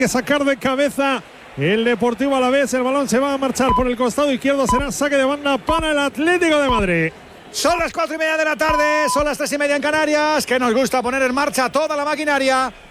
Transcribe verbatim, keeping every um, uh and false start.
que sacar de cabeza el Deportivo Alavés. El balón se va a marchar por el costado izquierdo. Será saque de banda para el Atlético de Madrid. Son las cuatro y media de la tarde, son las tres y media en Canarias, que nos gusta poner en marcha toda la maquinaria.